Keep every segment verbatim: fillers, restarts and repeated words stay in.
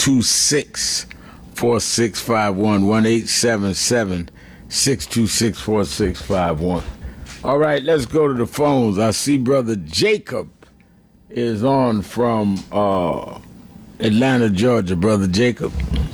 two six, four six five one, one eight seven seven, six two six, four six five one. All right, let's go to the phones. I see Brother Jacob is on from uh, Atlanta, Georgia. Brother Jacob.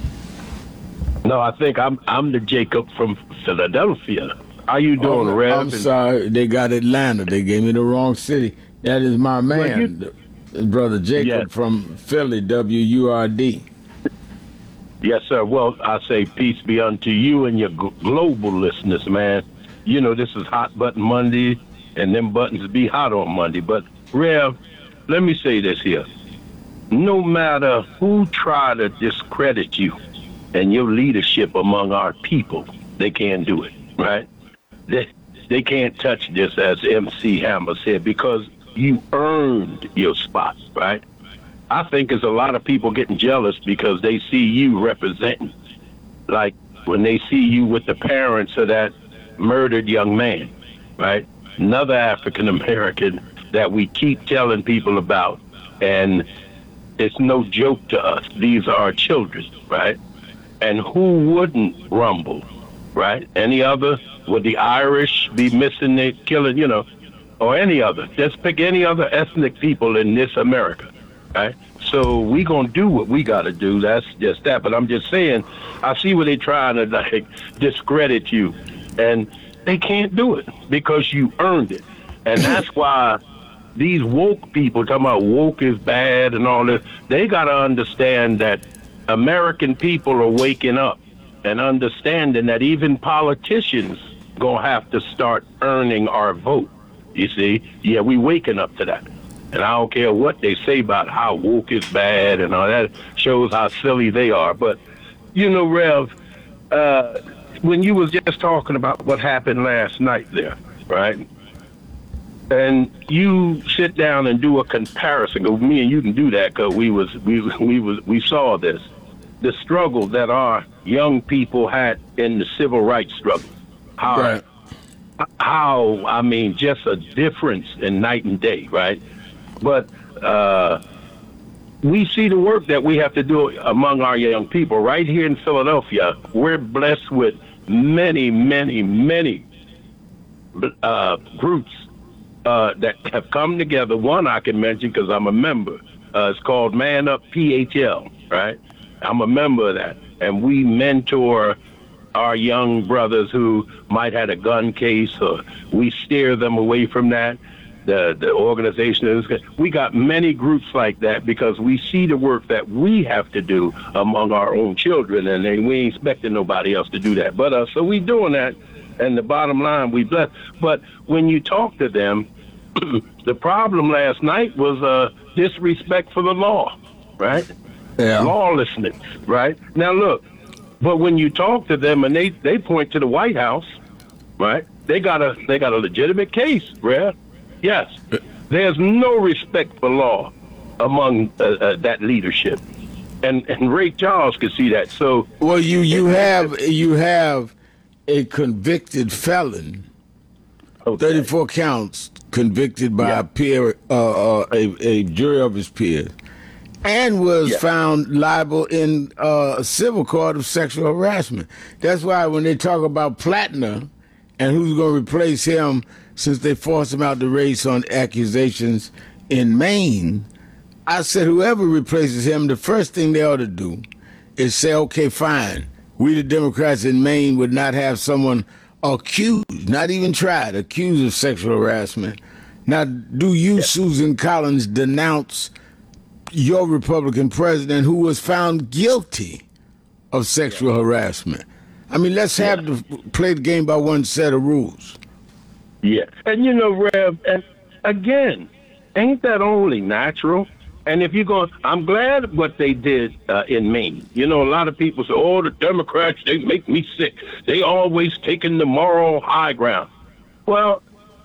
No, I think I'm I'm the Jacob from Philadelphia. How you doing, oh, Rev? I'm sorry, they got Atlanta. They gave me the wrong city. That is my man, well, you, Brother Jacob yes. from Philly, W U R D. Yes, sir. Well, I say peace be unto you and your g- global listeners, man. You know, this is Hot Button Monday, and them buttons be hot on Monday. But, Rev, let me say this here. No matter who try to discredit you and your leadership among our people, they can't do it, right? They, they can't touch this, as M C Hammer said, because you earned your spot, right? I think there's a lot of people getting jealous because they see you representing, like when they see you with the parents of that murdered young man, right? Another African American that we keep telling people about, and it's no joke to us. These are our children, right? And who wouldn't rumble, right? Any other? Would the Irish be missing their killing, you know, or any other? Just pick any other ethnic people in this America, right? So we gonna do what we gotta do. That's just that. But I'm just saying, I see where they trying to like discredit you, and they can't do it because you earned it. And that's why these woke people talking about woke is bad and all this, they gotta understand that American people are waking up and understanding that even politicians gonna have to start earning our vote. You see? Yeah, we waking up to that. And I don't care what they say about how woke is bad and all that, shows how silly they are. But, you know, Rev, uh, when you was just talking about what happened last night there, right? And you sit down and do a comparison. Cause me and you can do that because we was we we was we saw this, the struggle that our young people had in the civil rights struggle. How, right. how I mean, just a difference in night and day, right? But uh, we see the work that we have to do among our young people right here in Philadelphia. We're blessed with many, many, many uh, groups uh, that have come together. One I can mention because I'm a member. Uh, it's called Man Up P H L, right? I'm a member of that. And we mentor our young brothers who might have a gun case, or we steer them away from that. The, the organization is, we got many groups like that because we see the work that we have to do among our own children, and they, we ain't expecting nobody else to do that but us. So we doing that, and the bottom line, we bless. But when you talk to them, the problem last night was uh, disrespect for the law, right? Yeah. Lawlessness, right? Now look, but when you talk to them and they, they point to the White House, right? They got a they got a legitimate case, Brad. Yes, there's no respect for law among uh, uh, that leadership, and and Ray Charles could see that. So, well, you you have you have a convicted felon, okay. thirty-four counts, convicted by Yeah. a peer, uh, uh, a, a jury of his peers, and was Yeah. found liable in uh, a civil court of sexual harassment. That's why when they talk about Plattner and who's going to replace him, since they forced him out the race on accusations in Maine, I said whoever replaces him, the first thing they ought to do is say, okay, fine. We, the Democrats in Maine, would not have someone accused, not even tried, accused of sexual harassment. Now, do you, yeah. Susan Collins, denounce your Republican president who was found guilty of sexual yeah. harassment? I mean, let's have yeah. to play the game by one set of rules. Yeah, and you know, Rev, and again, ain't that only natural? And if you're going, I'm glad what they did uh, in Maine. You know, a lot of people say, oh, the Democrats, they make me sick. They always taking the moral high ground. Well,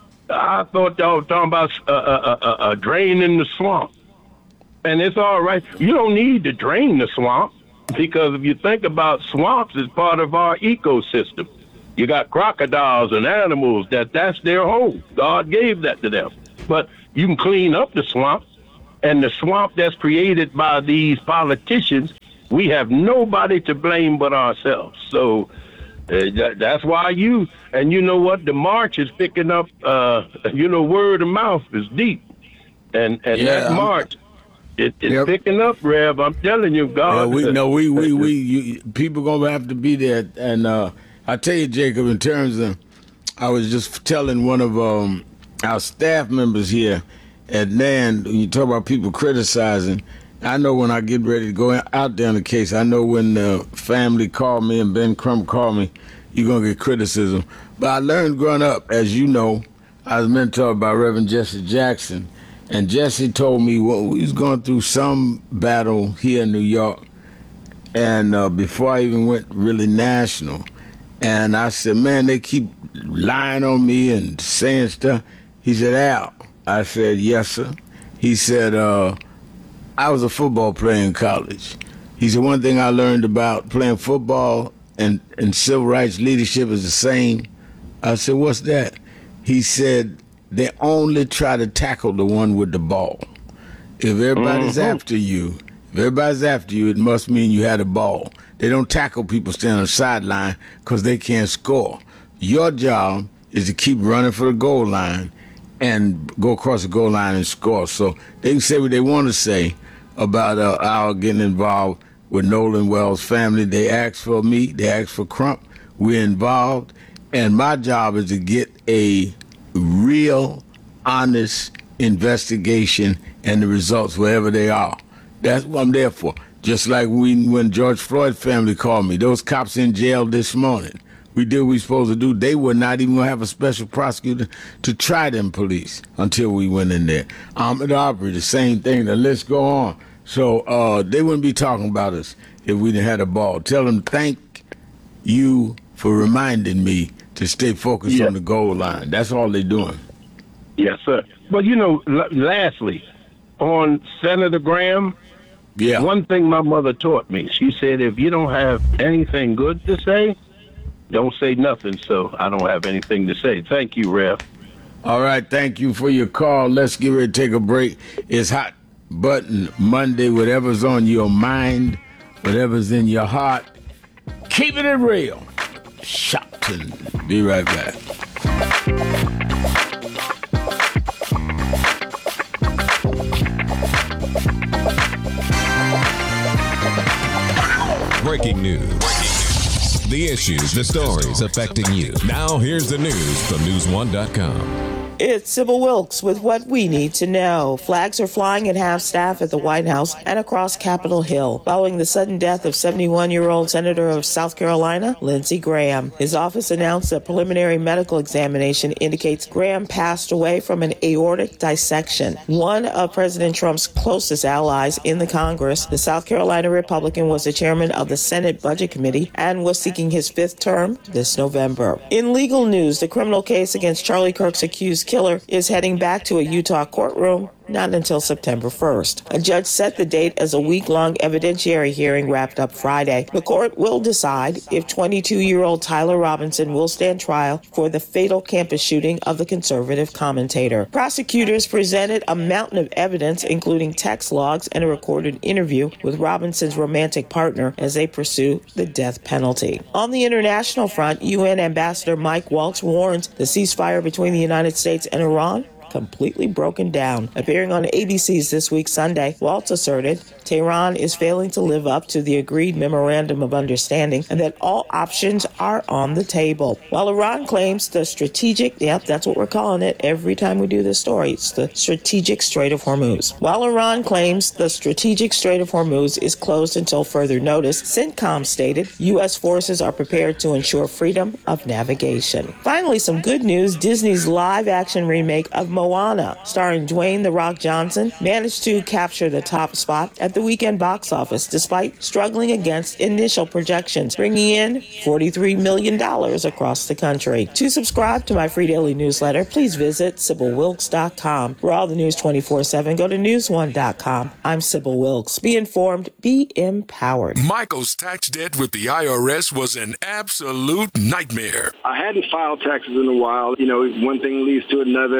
I thought y'all were talking about uh, uh, uh, uh, draining the swamp. And it's all right. You don't need to drain the swamp because if you think about swamps as part of our ecosystem, you got crocodiles and animals that that's their home. God gave that to them. But you can clean up the swamp, and the swamp that's created by these politicians, we have nobody to blame but ourselves. So uh, that, that's why you, and you know what, the march is picking up, uh, you know, word of mouth is deep. And and Yeah, that I'm- march, it, it's Yep. picking up, Rev. I'm telling you, Yeah, God. we no, we we we you, people gonna have to be there, and uh, I tell you, Jacob. In terms of, I was just telling one of um, our staff members here at N A N. When you talk about people criticizing, I know when I get ready to go out there on the case, I know when the family called me and Ben Crump called me, you're gonna get criticism. But I learned growing up, as you know, I was mentored by Reverend Jesse Jackson. And Jesse told me, well, we was going through some battle here in New York, and uh, before I even went really national, and I said, man, they keep lying on me and saying stuff. He said, Al. I said, yes, sir. He said, uh, I was a football player in college. He said, one thing I learned about playing football and, and civil rights leadership is the same. I said, what's that? He said, they only try to tackle the one with the ball. If everybody's Mhm. after you, if everybody's after you, it must mean you had a ball. They don't tackle people standing on the sideline because they can't score. Your job is to keep running for the goal line and go across the goal line and score. So they can say what they want to say about uh, Al getting involved with Nolan Wells' family. They asked for me. They asked for Crump. We're involved. And my job is to get a real, honest investigation and the results wherever they are. That's what I'm there for. Just like we, when George Floyd family called me, those cops in jail this morning. We did what we supposed to do. They were not even going to have a special prosecutor to try them police until we went in there. Ahmaud Arbery, the same thing. The list go on. So uh, they wouldn't be talking about us if we didn't have a ball. Tell them thank you for reminding me to stay focused Yeah. on the goal line. That's all they're doing. Yes, sir. But, you know, l- lastly, on Senator Graham, Yeah. one thing my mother taught me, she said, if you don't have anything good to say, don't say nothing. So I don't have anything to say. Thank you, Rev. All right, thank you for your call. Let's get ready to take a break. It's Hot Button Monday. Whatever's on your mind, whatever's in your heart, keeping it real. Shopton. Be right back. Breaking news. The issues, the stories affecting you. Now here's the news from news one dot com. It's Sybil Wilkes with what we need to know. Flags are flying at half-staff at the White House and across Capitol Hill following the sudden death of seventy-one-year-old Senator of South Carolina, Lindsey Graham. His office announced a preliminary medical examination indicates Graham passed away from an aortic dissection. One of President Trump's closest allies in the Congress, the South Carolina Republican, was the chairman of the Senate Budget Committee and was seeking his fifth term this November. In legal news, the criminal case against Charlie Kirk's accused killer is heading back to a Utah courtroom not until September first. A judge set the date as a week-long evidentiary hearing wrapped up Friday. The court will decide if twenty-two-year-old Tyler Robinson will stand trial for the fatal campus shooting of the conservative commentator. Prosecutors presented a mountain of evidence, including text logs and a recorded interview with Robinson's romantic partner as they pursue the death penalty. On the international front, U N Ambassador Mike Waltz warns the ceasefire between the United States and Iran completely broken down. Appearing on A B C's This Week Sunday, Waltz asserted Tehran is failing to live up to the agreed memorandum of understanding and that all options are on the table. While Iran claims the strategic, yep, that's what we're calling it every time we do this story, it's the strategic Strait of Hormuz. While Iran claims the strategic Strait of Hormuz is closed until further notice, CENTCOM stated U S forces are prepared to ensure freedom of navigation. Finally, some good news. Disney's live-action remake of Moana, starring Dwayne "The Rock" Johnson, managed to capture the top spot at the weekend box office despite struggling against initial projections, bringing in forty-three million dollars across the country. To subscribe to my free daily newsletter, please visit Sybil Wilkes dot com. For all the news twenty-four seven, go to news one dot com. I'm Sybil Wilkes. Be informed, be empowered. Michael's tax debt with the I R S was an absolute nightmare. I hadn't filed taxes in a while. You know, one thing leads to another, and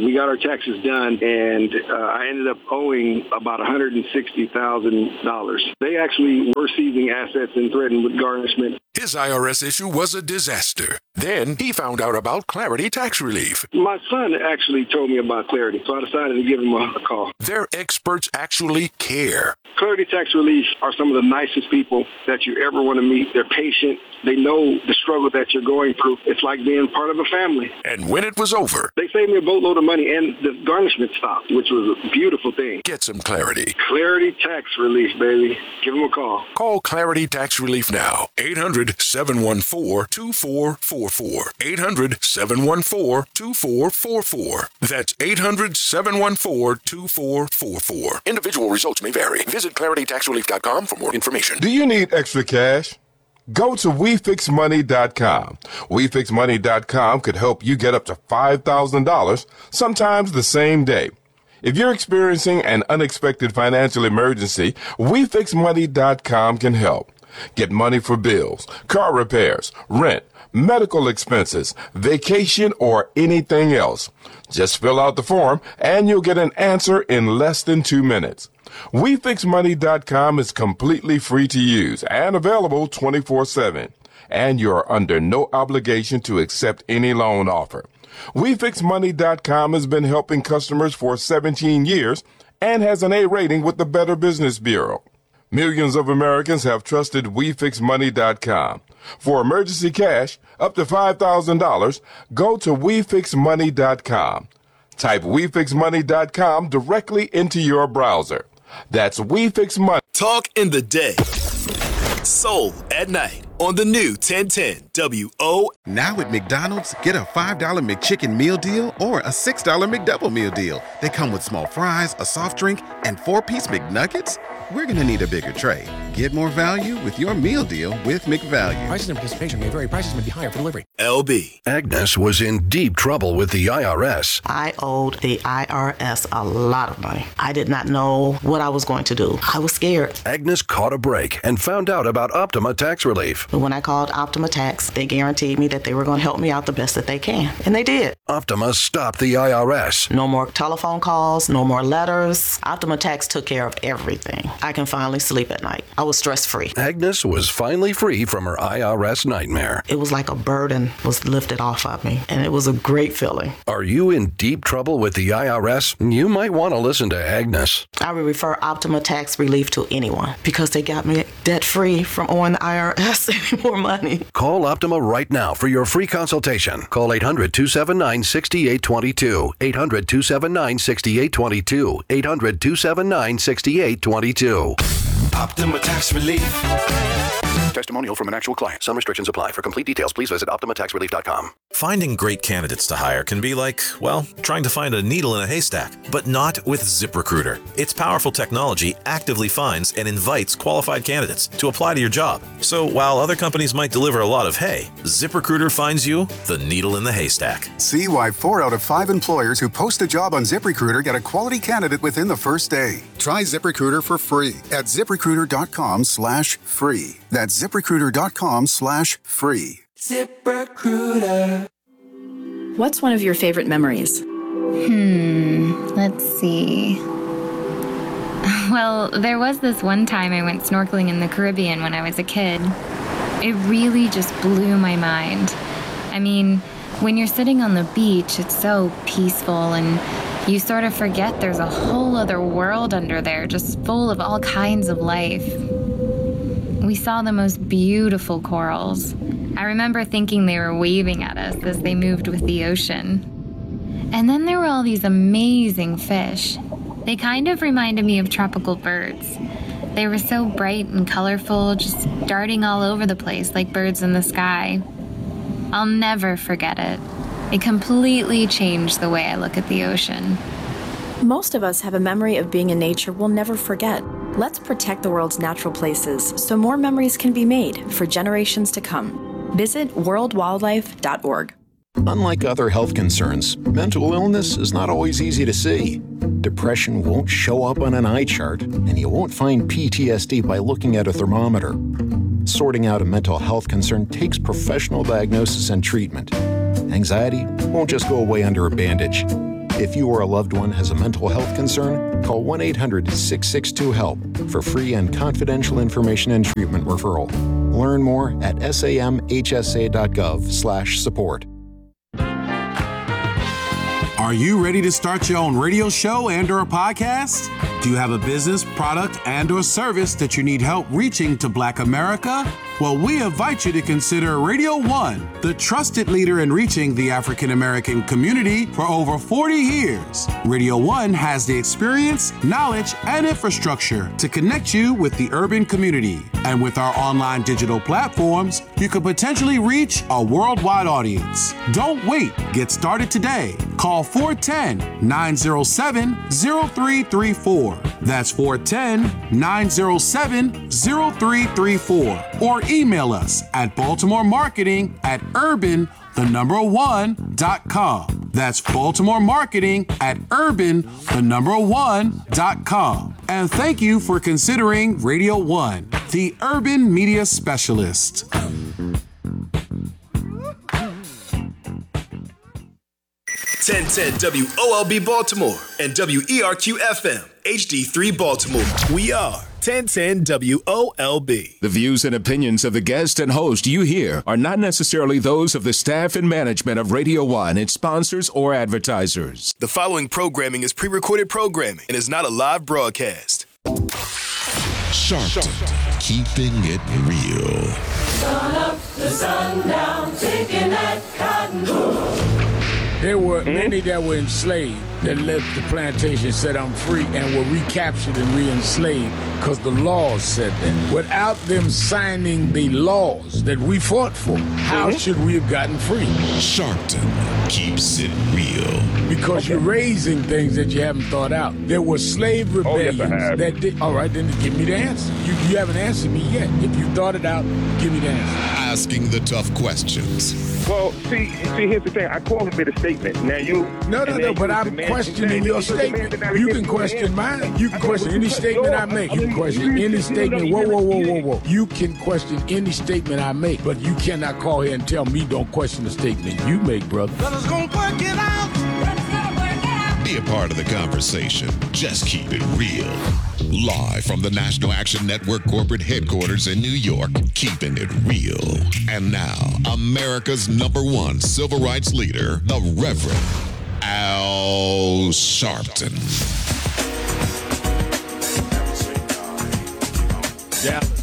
we got our taxes done, and uh, I ended up owing about one hundred sixty thousand dollars. They actually were seizing assets and threatened with garnishment. His I R S issue was a disaster. Then he found out about Clarity Tax Relief. My son actually told me about Clarity, so I decided to give him a, a call. Their experts actually care. Clarity Tax Relief are some of the nicest people that you ever want to meet. They're patient. They know the struggle that you're going through. It's like being part of a family. And when it was over, they saved me a boatload of money, and the garnishment stopped, which was a beautiful thing. Get some clarity. Clarity Tax Relief, baby. Give them a call. Call Clarity Tax Relief now. eight hundred, seven one four, two four four four. eight hundred, seven one four, two four four four. That's eight hundred, seven one four, two four four four. Individual results may vary. Visit clarity tax relief dot com for more information. Do you need extra cash? Go to we fix money dot com. we fix money dot com could help you get up to five thousand dollars, sometimes the same day. If you're experiencing an unexpected financial emergency, we fix money dot com can help. Get money for bills, car repairs, rent, medical expenses, vacation, or anything else. Just fill out the form and you'll get an answer in less than two minutes. we fix money dot com is completely free to use and available twenty-four seven. And you're under no obligation to accept any loan offer. we fix money dot com has been helping customers for seventeen years and has an A rating with the Better Business Bureau. Millions of Americans have trusted we fix money dot com. For emergency cash, up to five thousand dollars, go to we fix money dot com. Type we fix money dot com directly into your browser. That's WeFixMoney. Talk in the day. Soul at night on the new ten ten W O. Now at McDonald's, get a five dollar McChicken meal deal or a six dollar McDouble meal deal. They come with small fries, a soft drink, and four-piece McNuggets. We're going to need a bigger tray. Get more value with your meal deal with McValue. Prices and participation may vary. Prices may be higher for delivery. L B. Agnes was in deep trouble with the I R S. I owed the I R S a lot of money. I did not know what I was going to do. I was scared. Agnes caught a break and found out about Optima Tax Relief. But when I called Optima Tax, they guaranteed me that they were going to help me out the best that they can. And they did. Optima stopped the I R S. No more telephone calls, no more letters. Optima Tax took care of everything. I can finally sleep at night. I was stress-free. Agnes was finally free from her I R S nightmare. It was like a burden was lifted off of me, and it was a great feeling. Are you in deep trouble with the I R S? You might want to listen to Agnes. I would refer Optima Tax Relief to anyone because they got me debt-free from owing the I R S any more money. Call Optima right now for your free consultation. Call eight hundred, two seven nine, six eight two two. eight hundred, two seven nine, six eight two two. eight hundred, two seven nine, six eight two two. Optima Tax Relief. Testimonial from an actual client. Some restrictions apply. For complete details, please visit optima tax relief dot com. Finding great candidates to hire can be like, well, trying to find a needle in a haystack, but not with ZipRecruiter. Its powerful technology actively finds and invites qualified candidates to apply to your job. So while other companies might deliver a lot of hay, ZipRecruiter finds you the needle in the haystack. See why four out of five employers who post a job on ZipRecruiter get a quality candidate within the first day. Try ZipRecruiter for free at ZipRecruiter.com slash free. That's ZipRecruiter.com slash free. ZipRecruiter. What's one of your favorite memories? Hmm, let's see. Well, there was this one time I went snorkeling in the Caribbean when I was a kid. It really just blew my mind. I mean, when you're sitting on the beach, it's so peaceful and you sort of forget there's a whole other world under there, just full of all kinds of life. We saw the most beautiful corals. I remember thinking they were waving at us as they moved with the ocean. And then there were all these amazing fish. They kind of reminded me of tropical birds. They were so bright and colorful, just darting all over the place like birds in the sky. I'll never forget it. It completely changed the way I look at the ocean. Most of us have a memory of being in nature we'll never forget. Let's protect the world's natural places so more memories can be made for generations to come. Visit world wildlife dot org. Unlike other health concerns, mental illness is not always easy to see. Depression won't show up on an eye chart, and you won't find P T S D by looking at a thermometer. Sorting out a mental health concern takes professional diagnosis and treatment. Anxiety won't just go away under a bandage. If you or a loved one has a mental health concern, call one eight hundred six six two HELP for free and confidential information and treatment referral. Learn more at samhsa.gov slash support. Are you ready to start your own radio show and or a podcast? Do you have a business, product, and or service that you need help reaching to Black America? Well, we invite you to consider Radio One, the trusted leader in reaching the African American community for over forty years. Radio One has the experience, knowledge, and infrastructure to connect you with the urban community. And with our online digital platforms, you could potentially reach a worldwide audience. Don't wait. Get started today. Call four one zero, nine zero seven, zero three three four. That's four one zero, nine zero seven, zero three three four. Or email us at Baltimore Marketing at urban, the number one, dot com. That's Baltimore Marketing at urban, the number one, dot com. And thank you for considering Radio One, the urban media specialist. ten ten W O L B Baltimore and W E R Q F M H D three Baltimore. We are ten ten W O L B. The views and opinions of the guest and host you hear are not necessarily those of the staff and management of Radio One, its sponsors, or advertisers. The following programming is pre-recorded programming and is not a live broadcast. Sharpton, keeping it real. Sun up to sundown, taking that cotton. There were mm-hmm. many that were enslaved that left the plantation, said I'm free, and were recaptured and re-enslaved because the laws said that. Without them signing the laws that we fought for, how mm-hmm. should we have gotten free? Sharpton keeps it real. Because okay. you're raising things that you haven't thought out. There were slave rebellions oh, yes, that did. All right, then give me the answer. You, you haven't answered me yet. If you thought it out, give me the answer. Asking the tough questions. Well, see, see, here's the thing. I call him a statement. Now you. No, no, no. But I'm questioning your statement. You can question mine. You can question any statement I make. You can question any statement. Whoa, whoa, whoa, whoa, whoa. You can question any statement I make, but you cannot call here and tell me don't question the statement you make, brother. Brothers gonna work it out. Be a part of the conversation. Just keep it real. Live from the National Action Network corporate headquarters in New York, keeping it real. And now, America's number one civil rights leader, the Reverend Al Sharpton. Yeah.